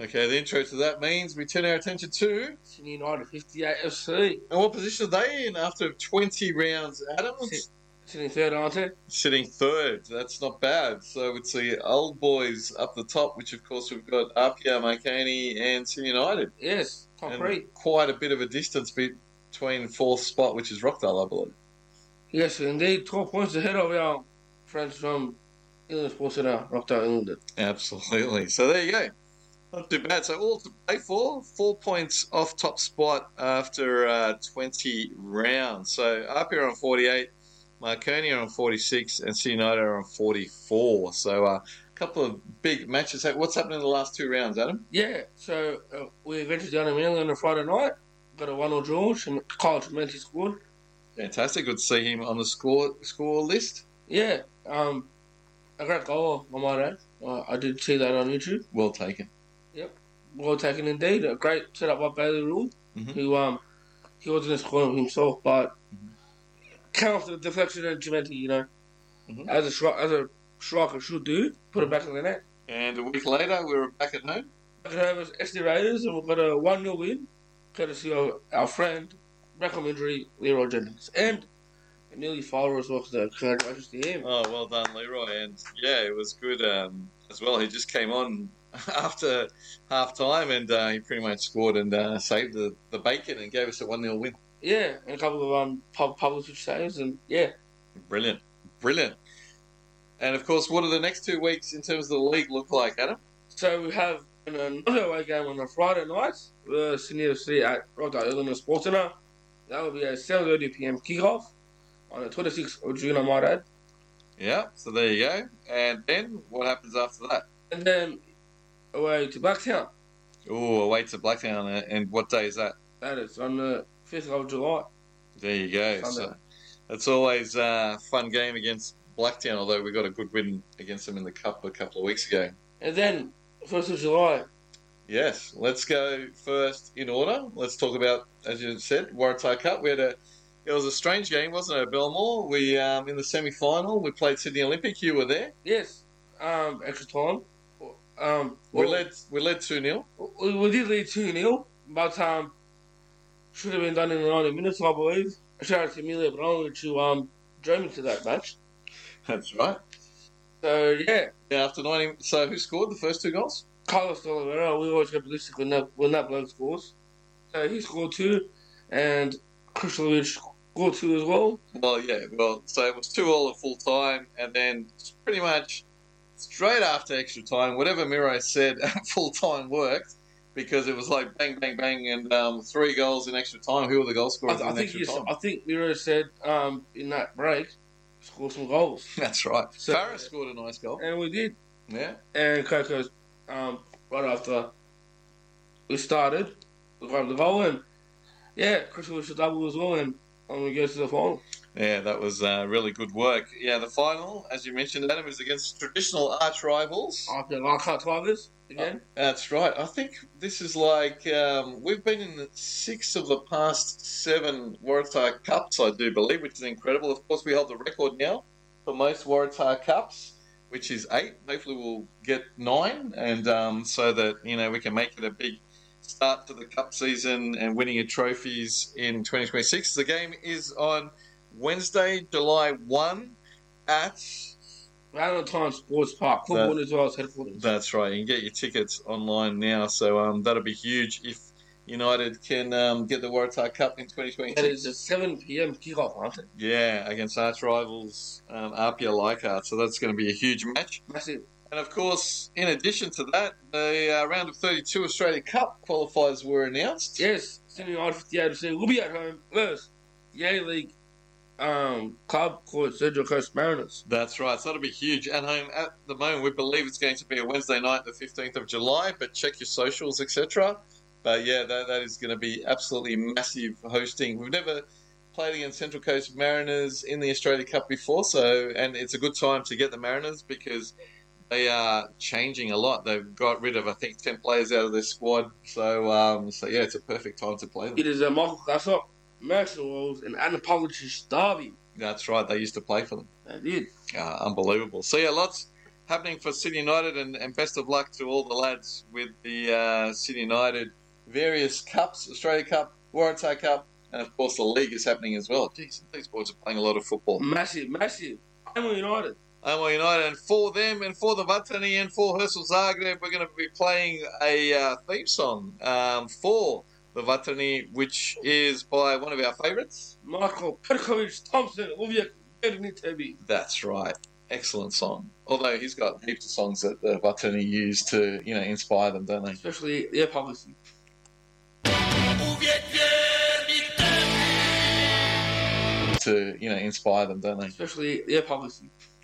Okay, the intro to that means we turn our attention to... Sydney United 58 FC. And what position are they in after 20 rounds, Adam? Sitting third, aren't they? Sitting third. That's not bad. So it's the old boys up the top, which of course we've got Apia, Maikani and Sydney United. Yes, top three. Quite a bit of a distance between fourth spot, which is Rockdale, I believe. Yes, indeed. 12 points ahead of our friends from England Sports Centre, Rockdale, England. Absolutely. So there you go. Not too bad. So all to play for. 4 points off top spot after 20 rounds. So Apia on 48. Marconi are on 46 and Sydney United are on 44. So a couple of big matches. What's happened in the last 2 rounds, Adam? Yeah, so we ventured down to Manly on a Friday night. Got a 1-0 draw. Kyle Tremonti scored. Fantastic. Good to see him on the score list. Yeah, a great goal, I might add. I did see that on YouTube. Well taken. Yep, well taken indeed. A great setup by Bailey Rule, who he wasn't as scoring himself, but came off the deflection of Tremonti, as a striker should do, put it back in the net. And a week later, we were back at home. Back at home as SD Raiders, and we've got a 1-0 win, courtesy of our friend, back on injury, Leroy Jennings. And a nearly follower as well, so congratulations to him. Oh, well done, Leroy. And yeah, it was good as well. He just came on after half time and he pretty much scored and saved the bacon and gave us a 1-0 win. Yeah, and a couple of public saves, and yeah. Brilliant. And of course, what do the next 2 weeks in terms of the league look like, Adam? So we have another away game on a Friday night, Sydney FC at Rockdale Illinois Sports Centre. That will be a 7:30 p.m. kickoff on the 26th of June, I might add. Yeah, so there you go. And then what happens after that? And then away to Blacktown. Oh, away to Blacktown. And what day is that? That is on the 5th of July. There you go. Sunday. So it's always a fun game against Blacktown, although we got a good win against them in the Cup a couple of weeks ago. And then 1st of July. Yes, let's go first in order. Let's talk about, as you said, Waratah Cup. It was a strange game, wasn't it, at Belmore? We in the semi-final, we played Sydney Olympic. You were there. Yes. Extra time. We led 2-0. We did lead 2-0, but should have been done in the 90 minutes, I believe. Shout out to Emilia Brown, who drove me to that match. That's right. So yeah. After 90, so who scored the first 2 goals? Carlos Oliveira. We always get ballistic when that bloke scores. So he scored 2, and Krishlovic scored 2 as well. Well, yeah. Well, so it was 2-2 at full time, and then pretty much straight after extra time, whatever Miro said at full time worked, because it was like bang, bang, bang, and 3 goals in extra time. Who were the goal scorers in extra time? I think Miro said in that break, score some goals. That's right. So, Farah scored a nice goal. And we did. Yeah. And Coco's right after we started, we got the goal, and yeah, Chris was a double as well, and we go to the final. Yeah, that was really good work. Yeah, the final, as you mentioned, Adam, is against traditional arch rivals. The Leichhardt Tigers again. That's right. I think this is like we've been in 6 of the past 7 Waratah Cups, I do believe, which is incredible. Of course, we hold the record now for most Waratah Cups, which is 8. Hopefully, we'll get 9, and so that we can make it a big start to the Cup season and winning your trophies in 2026. The game is on Wednesday, July 1 at Valentine Sports Park, Football New South Wales headquarters. That's right. You can get your tickets online now, so that'll be huge if United can get the Waratah Cup in 2026. That is a 7 p.m. kickoff, aren't it? Yeah, against arch rivals Apia Leichhardt, so that's going to be a huge match. Massive. And of course, in addition to that, the round of 32 Australia Cup qualifiers were announced. Yes, Sydney United 58 FC will be at home versus the A-League club called Central Coast Mariners. That's right, so that'll be huge. At home at the moment, we believe it's going to be a Wednesday night, the 15th of July, but check your socials, etc. But yeah, that is going to be absolutely massive hosting. We've never played against Central Coast Mariners in the Australia Cup before, and it's a good time to get the Mariners because they are changing a lot. They've got rid of, I think, 10 players out of their squad. So yeah, it's a perfect time to play them. It is a Michael Glassop, Maxwell Wells, and Anna Pavlicic derby. That's right. They used to play for them. They did. Unbelievable. So yeah, lots happening for City United, and best of luck to all the lads with the City United various cups, Australia Cup, Waratah Cup, and of course the league is happening as well. Jeez, these boys are playing a lot of football. Massive. Amo United. Amo United, and for them and for the Vatani and for Hersel Zagreb, we're going to be playing a theme song for the Vatani, which is by one of our favourites, Michael Perkovic Thompson. That's right. Excellent song. Although he's got heaps of songs that the Vatani use to, inspire them, don't they? Especially their policy. To, inspire them, don't they? Especially their policy.